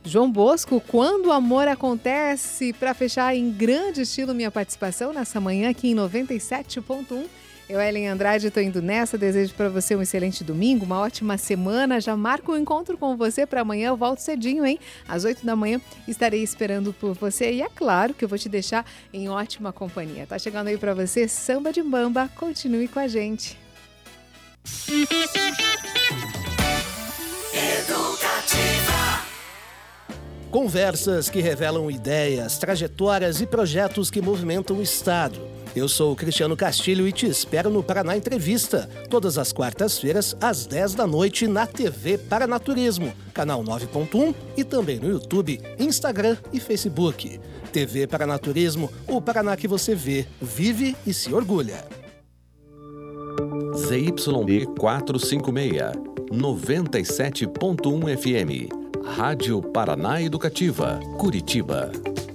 João Bosco, Quando o Amor Acontece, para fechar em grande estilo minha participação nessa manhã aqui em 97.1. Eu, Ellen Andrade, estou indo nessa. Desejo para você um excelente domingo, uma ótima semana. Já marco um encontro com você para amanhã. Eu volto cedinho, hein? Às 8 da manhã estarei esperando por você. E é claro que eu vou te deixar em ótima companhia. Tá chegando aí para você Samba de Bamba. Continue com a gente. Educativa. Conversas que revelam ideias, trajetórias e projetos que movimentam o Estado. Eu sou o Cristiano Castilho e te espero no Paraná Entrevista, todas as quartas-feiras, às 10 da noite, na TV Paranaturismo, canal 9.1 e também no YouTube, Instagram e Facebook. TV Paranaturismo, o Paraná que você vê, vive e se orgulha. ZYB 456, 97.1 FM. Rádio Paraná Educativa, Curitiba.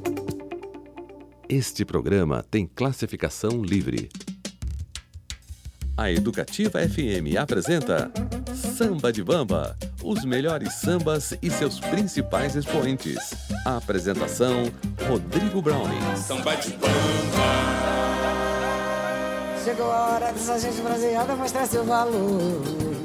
Este programa tem classificação livre. A Educativa FM apresenta Samba de Bamba, os melhores sambas e seus principais expoentes. A apresentação, Rodrigo Browning. Samba de Bamba. Chegou a hora dessa gente brasileira mostrar seu valor.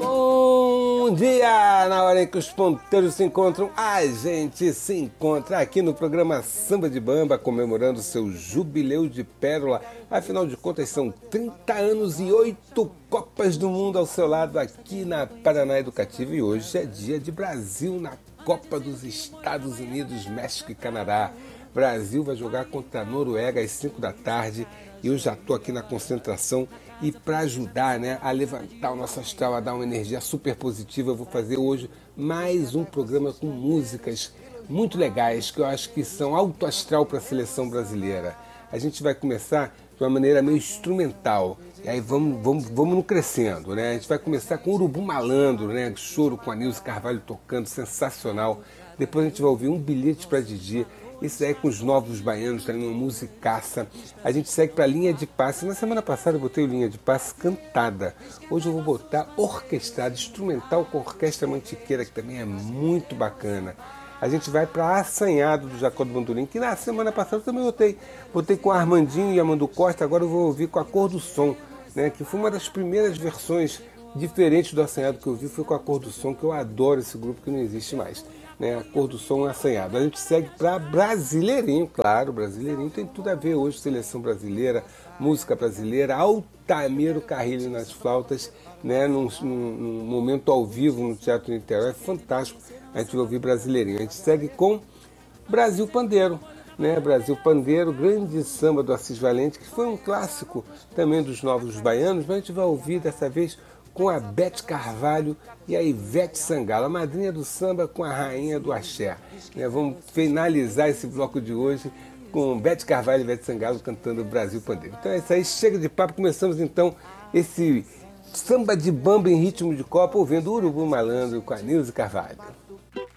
Bom dia! Na hora em que os ponteiros se encontram, a gente se encontra aqui no programa Samba de Bamba, comemorando seu jubileu de pérola. Afinal de contas, são 30 anos e 8 Copas do Mundo ao seu lado aqui na Paraná Educativa. E hoje é dia de Brasil na Copa dos Estados Unidos, México e Canadá. Brasil vai jogar contra a Noruega às 5 da tarde. E eu já estou aqui na concentração e para ajudar, né, a levantar o nosso astral, a dar uma energia super positiva, eu vou fazer hoje mais um programa com músicas muito legais, que eu acho que são alto astral para a seleção brasileira. A gente vai começar de uma maneira meio instrumental, e aí vamos no crescendo, né? A gente vai começar com Urubu Malandro, né? Choro com a Nilce Carvalho tocando, sensacional. Depois a gente vai ouvir Um Bilhete para Didi. Isso aí com os Novos Baianos, tá uma musicaça. A gente segue para Linha de Passe. Na semana passada eu botei o Linha de Passe cantada. Hoje eu vou botar orquestrada, instrumental com orquestra Mantiqueira, que também é muito bacana. A gente vai para Assanhado, do Jacó do Bandolim, que na semana passada eu também botei. Botei com Armandinho e Amando Costa, agora eu vou ouvir com A Cor do Som, né? Que foi uma das primeiras versões diferentes do Assanhado que eu vi, foi com A Cor do Som, que eu adoro esse grupo que não existe mais. Né, A Cor do Som Assanhado. A gente segue para Brasileirinho, claro, Brasileirinho tem tudo a ver hoje, seleção brasileira, música brasileira, Altamiro Carrilho nas flautas, né, num momento ao vivo no Teatro Niterói, é fantástico, a gente vai ouvir Brasileirinho. A gente segue com Brasil Pandeiro, né, Brasil Pandeiro, grande samba do Assis Valente, que foi um clássico também dos Novos Baianos, mas a gente vai ouvir dessa vez com a Beth Carvalho e a Ivete Sangalo, a madrinha do samba com a rainha do axé. Vamos finalizar esse bloco de hoje com Beth Carvalho e Ivete Sangalo cantando Brasil Pandeiro. Então é isso aí, chega de papo, começamos então esse samba de bamba em ritmo de copa, ouvindo Urubu Malandro com a Nilce Carvalho.